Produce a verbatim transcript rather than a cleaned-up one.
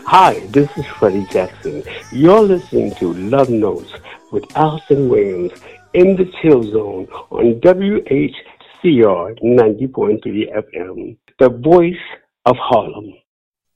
Hi, this is Freddie Jackson. You're listening to Love Notes with Allison Williams in the Chill Zone on W H C R ninety point three F M, the voice of Harlem.